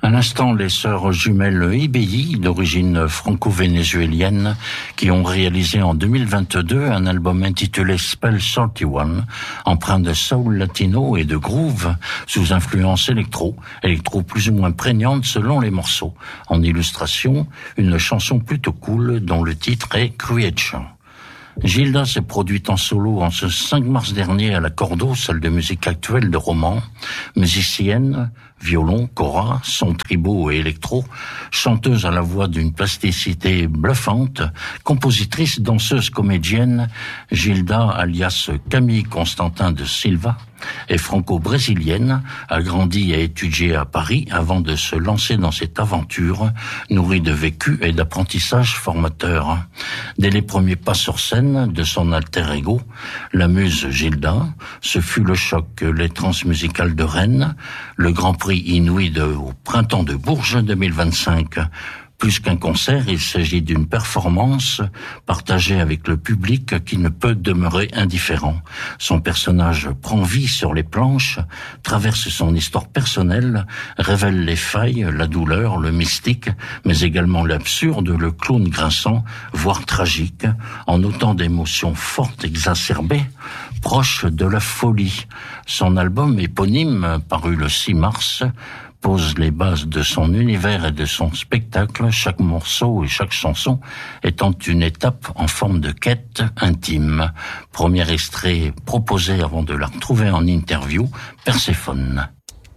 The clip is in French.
À l'instant, les sœurs jumelles Ibeyi, d'origine franco-vénézuélienne, qui ont réalisé en 2022 un album intitulé Spell 31, empreint de soul latino et de groove, sous influence électro plus ou moins prégnante selon les morceaux. En illustration, une chanson plutôt cool dont le titre est Creation. Gilda s'est produite en solo en ce 5 mars dernier à la Cordo, salle de musique actuelle de Romans. Musicienne, violon, cora, son tribaux et électro, chanteuse à la voix d'une plasticité bluffante, compositrice, danseuse, comédienne, Gilda, alias Camille Constantin de Silva, est franco-brésilienne, a grandi et étudié à Paris avant de se lancer dans cette aventure nourrie de vécu et d'apprentissage formateur. Dès les premiers pas sur scène de son alter ego, la muse Gilda, ce fut le choc les transmusicales de Rennes, le Grand Prix Inouï au printemps de Bourges 2025. Plus qu'un concert, il s'agit d'une performance partagée avec le public qui ne peut demeurer indifférent. Son personnage prend vie sur les planches, traverse son histoire personnelle, révèle les failles, la douleur, le mystique, mais également l'absurde, le clown grinçant, voire tragique, en autant d'émotions fortes exacerbées, proches de la folie. Son album éponyme, paru le 6 mars, pose les bases de son univers et de son spectacle, chaque morceau et chaque chanson étant une étape en forme de quête intime. Premier extrait proposé avant de la retrouver en interview, Perséphone.